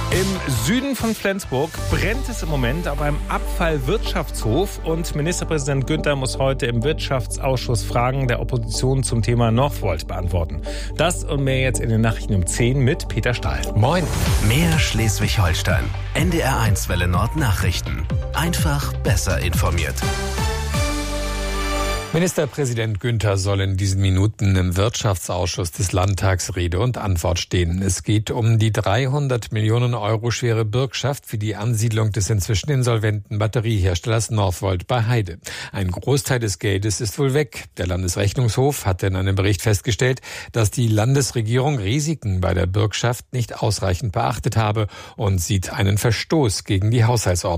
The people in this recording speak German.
Im Süden von Flensburg brennt es im Moment auf einem Abfallwirtschaftshof und Ministerpräsident Günther muss heute im Wirtschaftsausschuss Fragen der Opposition zum Thema Northvolt beantworten. Das und mehr jetzt in den Nachrichten um 10 mit Peter Stahl. Moin. Mehr Schleswig-Holstein. NDR1 Welle Nord Nachrichten. Einfach besser informiert. Ministerpräsident Günther soll in diesen Minuten im Wirtschaftsausschuss des Landtags Rede und Antwort stehen. Es geht um die 300 Millionen Euro schwere Bürgschaft für die Ansiedlung des inzwischen insolventen Batterieherstellers Northvolt bei Heide. Ein Großteil des Geldes ist wohl weg. Der Landesrechnungshof hatte in einem Bericht festgestellt, dass die Landesregierung Risiken bei der Bürgschaft nicht ausreichend beachtet habe und sieht einen Verstoß gegen die Haushaltsordnung.